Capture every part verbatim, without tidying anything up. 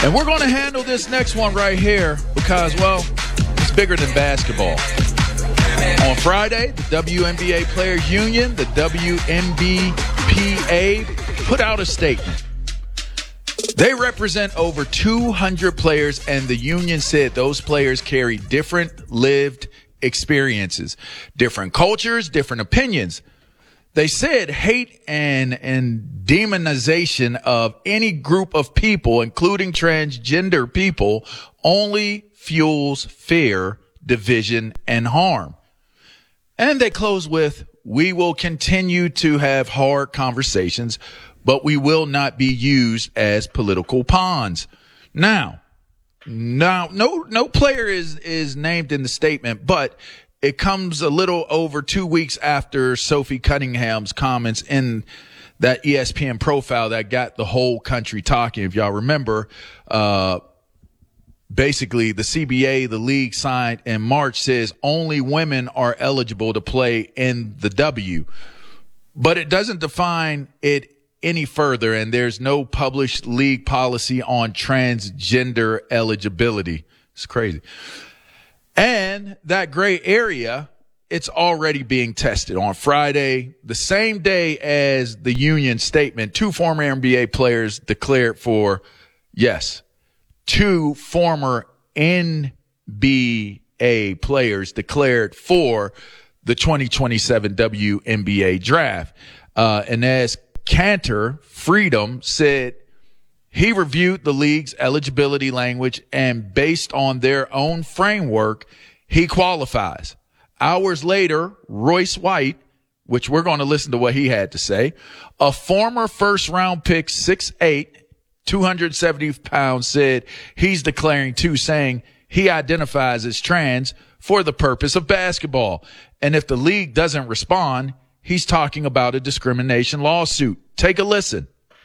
And we're going to handle this next one right here because, well, it's bigger than basketball. On Friday, the W N B A Players Union, the W N B P A, put out a statement. They represent over two hundred players, and the union said those players carry different lived experiences, different cultures, different opinions. They said hate and, and demonization of any group of people, including transgender people, only fuels fear, division, and harm. And they close with, we will continue to have hard conversations, but we will not be used as political pawns. Now, now, no, no player is, is named in the statement, but it comes a little over two weeks after Sophie Cunningham's comments in that E S P N profile that got the whole country talking. If y'all remember, uh, basically the C B A, the league signed in March, says only women are eligible to play in the W, but it doesn't define it any further. And there's no published league policy on transgender eligibility. It's crazy. And that gray area, it's already being tested. On Friday, the same day as the union statement, two former N B A players declared for, yes, two former N B A players declared for the twenty twenty-seven W N B A draft. Uh, and as Cantor Freedom said, he reviewed the league's eligibility language, and based on their own framework, he qualifies. Hours later, Royce White, which we're going to listen to what he had to say, a former first-round pick, six eight, two hundred seventy pounds, said he's declaring too, saying he identifies as trans for the purpose of basketball. And if the league doesn't respond, he's talking about a discrimination lawsuit. Take a listen.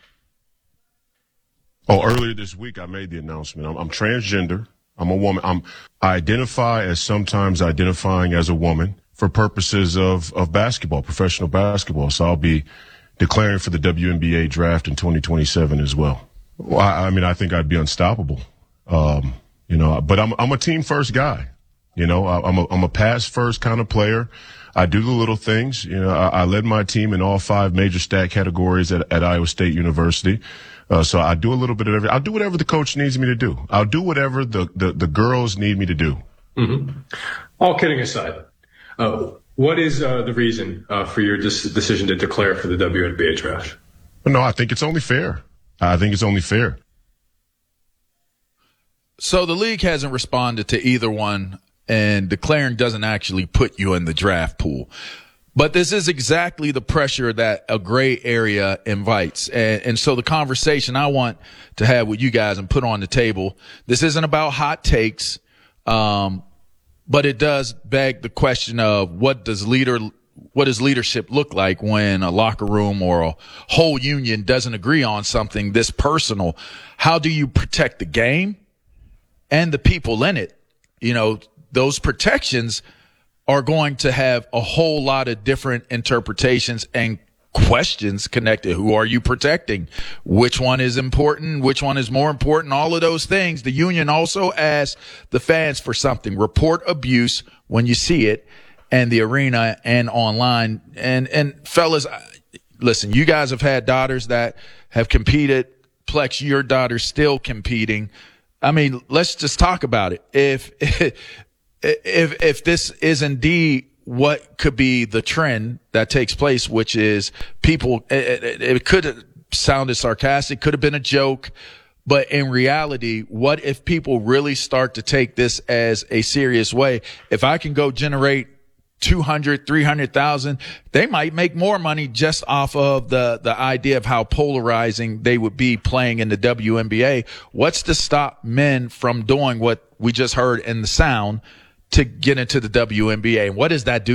Oh, earlier this week, I made the announcement. I'm, I'm transgender. I'm a woman. I'm, I identify as sometimes identifying as a woman for purposes of, of basketball, professional basketball. So I'll be declaring for the W N B A draft in twenty twenty-seven as well. Well I, I mean, I think I'd be unstoppable. Um, you know, but I'm, I'm a team first guy. You know, I, I'm a, I'm a pass first kind of player. I do the little things. You know, I, I led my team in all five major stat categories at, at Iowa State University. Uh, so I do a little bit of everything. I'll do whatever the coach needs me to do. I'll do whatever the, the, the girls need me to do. Mm-hmm. All kidding aside, uh, what is uh, the reason uh, for your dis- decision to declare for the W N B A draft? No, I think it's only fair. I think it's only fair. So the league hasn't responded to either one, and declaring doesn't actually put you in the draft pool. But this is exactly the pressure that a gray area invites. And, and so the conversation I want to have with you guys and put on the table, this isn't about hot takes, um, but it does beg the question of what does leader, what does leadership look like when a locker room or a whole union doesn't agree on something this personal? How do you protect the game and the people in it? You know, those protections are going to have a whole lot of different interpretations and questions connected. Who are you protecting? Which one is important? Which one is more important? All of those things. The union also asks the fans for something. Report abuse when you see it in the arena and online. And, and fellas, listen, you guys have had daughters that have competed. Plex, your daughter's still competing. I mean, let's just talk about it. If, If if this is indeed what could be the trend that takes place, which is people, it, it, it could have sounded sarcastic, could have been a joke, but in reality, what if people really start to take this as a serious way? If I can go generate two hundred, three hundred thousand, they might make more money just off of the, the idea of how polarizing they would be playing in the W N B A. What's to stop men from doing what we just heard in the sound to get into the W N B A? And what does that do